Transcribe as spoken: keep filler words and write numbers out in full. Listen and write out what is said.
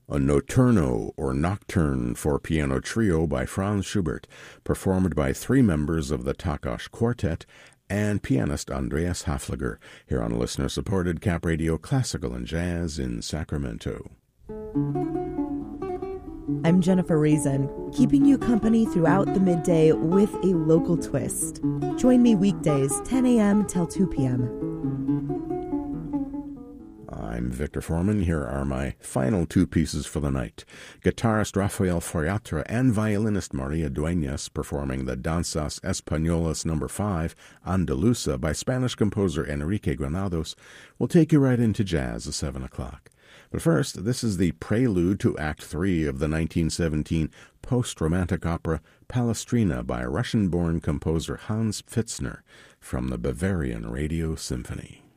a notturno or nocturne for piano trio by Franz Schubert, performed by three members of the Takács Quartet and pianist Andreas Hafliger, here on listener-supported Cap Radio Classical and Jazz in Sacramento. I'm Jennifer Reason, keeping you company throughout the midday with a local twist. Join me weekdays, ten a.m. till two p.m. I'm Victor Foreman. Here are my final two pieces for the night. Guitarist Rafael Foyatra and violinist Maria Dueñas performing the Danzas Españolas number five, Andaluza, by Spanish composer Enrique Granados, will take you right into jazz at seven o'clock. But first, this is the prelude to Act three of the nineteen seventeen post-romantic opera Palestrina by Russian-born composer Hans Pfitzner from the Bavarian Radio Symphony.